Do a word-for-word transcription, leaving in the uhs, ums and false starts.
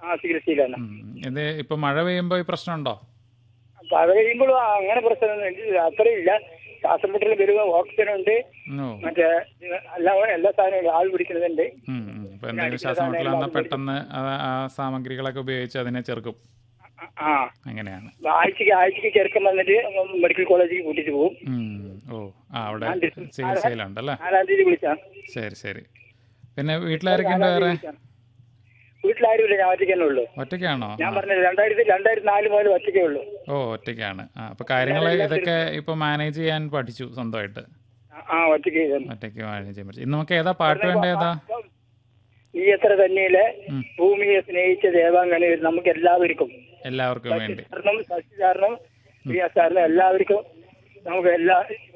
ആ ചികിത്സയിലാണ്. ഉം. ഇത് ഇപ്പൊ മഴ പെയ്യുമ്പോ ഈ പ്രശ്നമുണ്ടോ? മഴ കഴിയുമ്പോഴും അങ്ങനെ പ്രശ്നമൊന്നും അത്രയില്ല. ശ്വാസം മുട്ടൽ വരുമ്പോ ഓക്സിജൻ ഉണ്ട്, ഓ മറ്റേ എല്ലാ എല്ലാ സാധനവും ആൾ പിടിക്കുന്നതുണ്ട്. ഉം, ഉം. ഇപ്പൊ എന്തെങ്കിലും ശ്വാസം മുട്ടൽ വന്നാൽ പെട്ടെന്ന് അത് ആ സാമഗ്രികളൊക്കെ ഉപയോഗിച്ച് അതിനെ ചെറുക്കും. ആ അങ്ങനെയാണ്. ആഴ്ചക്ക് ആഴ്ചക്ക് ചെറുക്കം വന്നിട്ട് മെഡിക്കൽ കോളേജിൽ കൂട്ടിട്ട് പോകും. ഉം. ഓ ആ അവിടെ ചികിത്സയിലുണ്ടല്ലേ? നാലാം തീയതി വിളിച്ചാ. ശരി ശരി. പിന്നെ വീട്ടിലാരൊക്കെ ഉണ്ട് വേറെ? വീട്ടിലാരുമില്ല, ഞാൻ ഒറ്റയ്ക്കന്നെ ഉള്ളൂ. ഒറ്റയ്ക്കാണോ? ഞാൻ പറഞ്ഞത് രണ്ടായിരത്തി രണ്ടായിരത്തി നാല് മുതൽ ഒറ്റയ്ക്കേ ഉള്ളൂ. ഓ ഒറ്റയ്ക്കാണ്. ആ അപ്പൊ കാര്യങ്ങൾ ഇതൊക്കെ ഇപ്പൊ മാനേജ് ചെയ്യാൻ പഠിച്ചു സ്വന്തമായിട്ട്. ആ ഒറ്റയ്ക്ക് ഒറ്റയ്ക്ക് മാനേജ് ചെയ്യാൻ പഠിച്ചു. ഇന്ന് നമുക്ക് ഏതാ പാട്ട് വേണ്ട? ഏതാ? ഈ എത്ര തന്നെയിലെ ഭൂമിയെ സ്നേഹിച്ച ദേവാംഗന നമുക്ക് എല്ലാവർക്കും എല്ലാവർക്കും വേണ്ടി ശശി സാറിനും പ്രിയ സാറിനും എല്ലാവർക്കും നമുക്ക് എല്ലാ